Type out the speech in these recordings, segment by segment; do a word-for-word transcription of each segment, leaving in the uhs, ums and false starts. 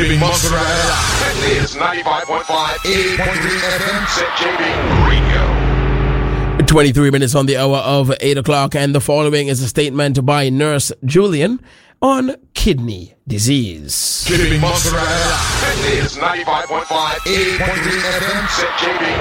Giving mozzarella. This is ninety-five point five, eighty point three F M, Z J B Radio. twenty-three minutes on the hour of eight o'clock, and the following is a statement by Nurse Julian on kidney disease. Giving mozzarella. This is ninety-five point five, eighty point three F M, Z J B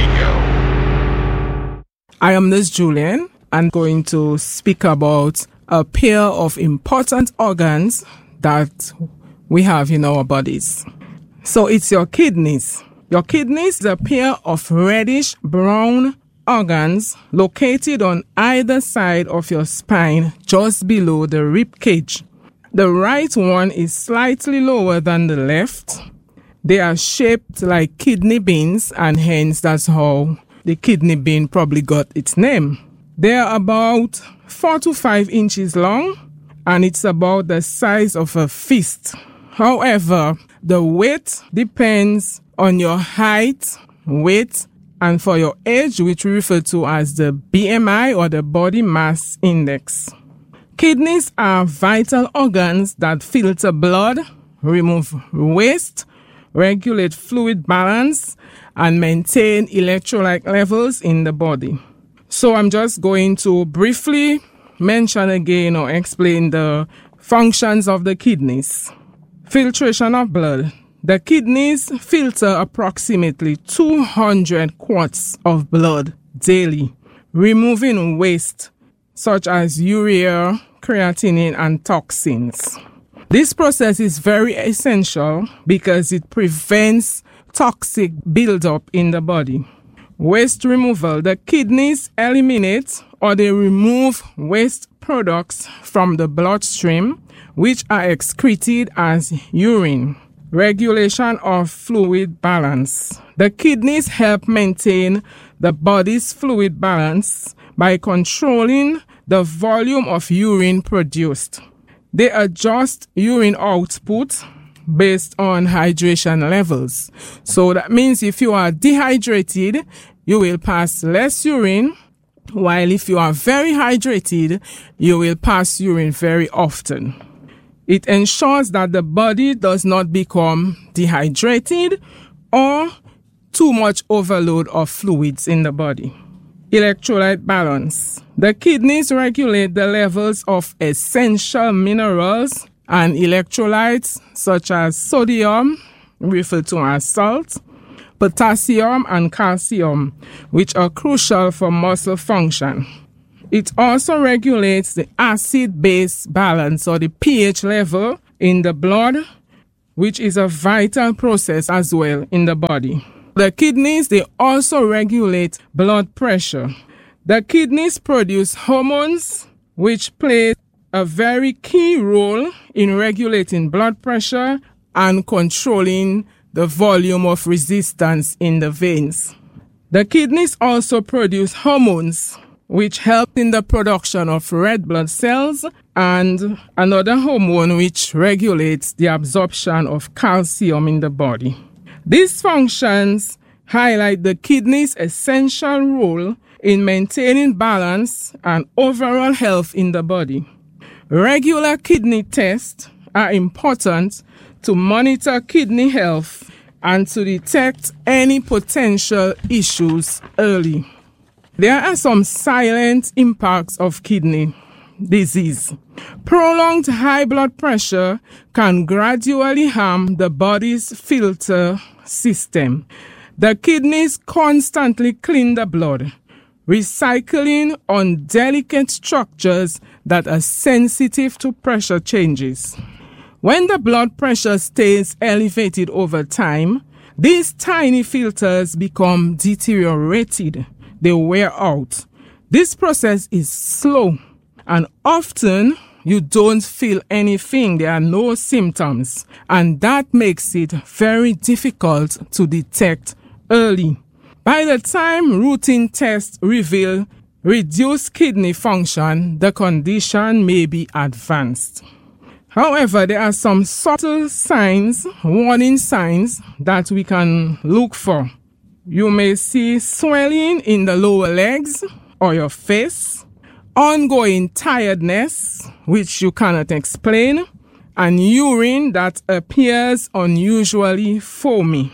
Radio. I am Nurse Julian. I'm going to speak about a pair of important organs that we have in our bodies. So it's your kidneys. Your kidneys is a pair of reddish brown organs located on either side of your spine, just below the rib cage. The right one is slightly lower than the left. They are shaped like kidney beans, and hence that's how the kidney bean probably got its name. They are about four to five inches long, and it's about the size of a fist. However, the weight depends on your height, weight, and for your age, which we refer to as the B M I or the body mass index. Kidneys are vital organs that filter blood, remove waste, regulate fluid balance, and maintain electrolyte levels in the body. So I'm just going to briefly mention again or explain the functions of the kidneys. Filtration of blood. The kidneys filter approximately two hundred quarts of blood daily, removing waste such as urea, creatinine, and toxins. This process is very essential because it prevents toxic buildup in the body. Waste removal. The kidneys eliminate or they remove waste products from the bloodstream, which are excreted as urine. Regulation of fluid balance. The kidneys help maintain the body's fluid balance by controlling the volume of urine produced. They adjust urine output based on hydration levels. So that means if you are dehydrated, you will pass less urine, while if you are very hydrated, you will pass urine very often. It ensures that the body does not become dehydrated or too much overload of fluids in the body. Electrolyte balance. The kidneys regulate the levels of essential minerals and electrolytes such as sodium, referred to as salt, potassium, and calcium, which are crucial for muscle function. It also regulates the acid-base balance or the pH level in the blood, which is a vital process as well in the body. The kidneys, they also regulate blood pressure. The kidneys produce hormones, which play a very key role in regulating blood pressure and controlling the volume of resistance in the veins. The kidneys also produce hormones, which help in the production of red blood cells, and another hormone which regulates the absorption of calcium in the body. These functions highlight the kidney's essential role in maintaining balance and overall health in the body. Regular kidney tests are important to monitor kidney health and to detect any potential issues early. There are some silent impacts of kidney disease. Prolonged high blood pressure can gradually harm the body's filter system. The kidneys constantly clean the blood, recycling on delicate structures that are sensitive to pressure changes. When the blood pressure stays elevated over time, these tiny filters become deteriorated. They wear out. This process is slow, and often you don't feel anything. There are no symptoms, and that makes it very difficult to detect early. By the time routine tests reveal reduced kidney function, the condition may be advanced. However, there are some subtle signs, warning signs, that we can look for. You may see swelling in the lower legs or your face, ongoing tiredness, which you cannot explain, and urine that appears unusually foamy.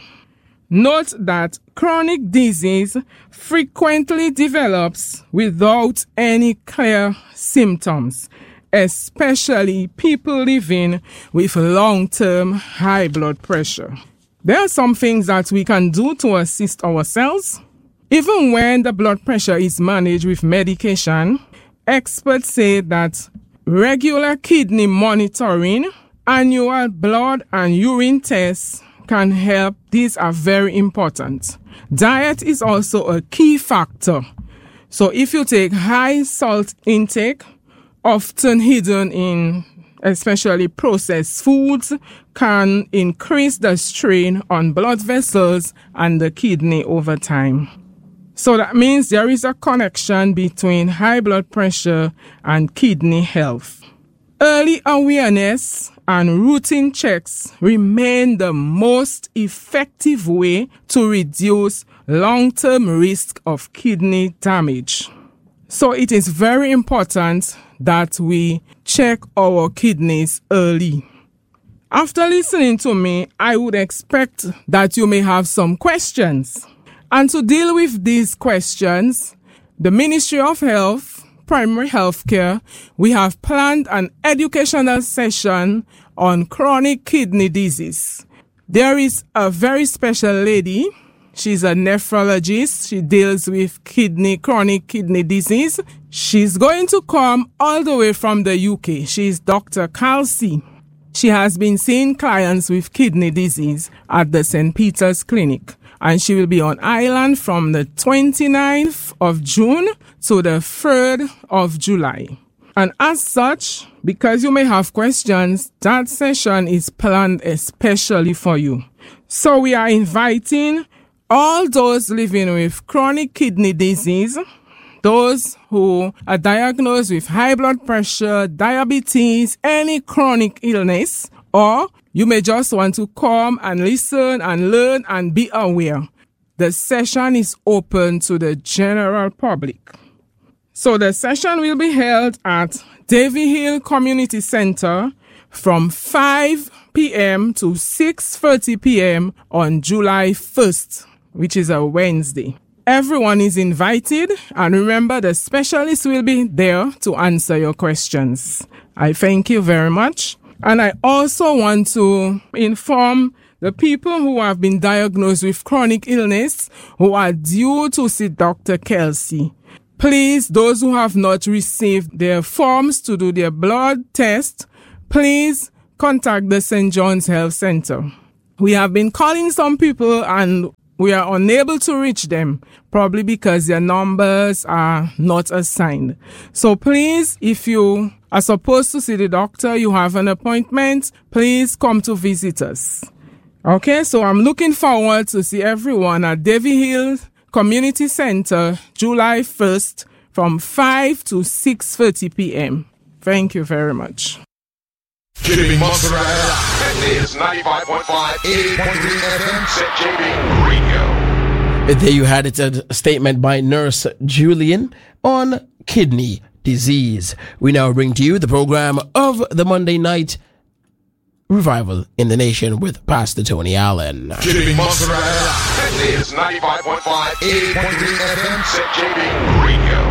Note that chronic disease frequently develops without any clear symptoms, especially people living with long-term high blood pressure. There are some things that we can do to assist ourselves. Even when the blood pressure is managed with medication, experts say that regular kidney monitoring, annual blood and urine tests can help. These are very important. Diet is also a key factor. So if you take high salt intake, often hidden in especially processed foods, can increase the strain on blood vessels and the kidney over time. So that means there is a connection between high blood pressure and kidney health. Early awareness and routine checks remain the most effective way to reduce long-term risk of kidney damage. So it is very important that we check our kidneys early. After listening to me, I would expect that you may have some questions. And to deal with these questions, the Ministry of Health, Primary Healthcare, we have planned an educational session on chronic kidney disease. There is a very special lady. She's a nephrologist. She deals with kidney, chronic kidney disease. She's going to come all the way from the U K. She's Doctor Kelsey. She has been seeing clients with kidney disease at the Saint Peter's Clinic. And she will be on island from the twenty-ninth of June to the third of July. And as such, because you may have questions, that session is planned especially for you. So we are inviting all those living with chronic kidney disease, those who are diagnosed with high blood pressure, diabetes, any chronic illness, or you may just want to come and listen and learn and be aware. The session is open to the general public. So the session will be held at Davy Hill Community Center from five p.m. to six thirty p.m. on July first, which is a Wednesday. Everyone is invited, and remember, the specialist will be there to answer your questions. I thank you very much. And I also want to inform the people who have been diagnosed with chronic illness who are due to see Doctor Kelsey. Please, those who have not received their forms to do their blood test, please contact the Saint John's Health Center. We have been calling some people and we are unable to reach them, probably because their numbers are not assigned. So please, if you are supposed to see the doctor, you have an appointment, please come to visit us. Okay, so I'm looking forward to see everyone at Davy Hill Community Center, July first, from five to six thirty p.m. Thank you very much. Keeping mozzarella. This is ninety-five point five, eighty point three F M, Saint J B Radio. There you had it, a statement by Nurse Julian on kidney disease. We now bring to you the program of the Monday night Revival in the Nation with Pastor Tony Allen. Keeping mozzarella. This is ninety-five point five, eighty point three F M, Saint J B Radio.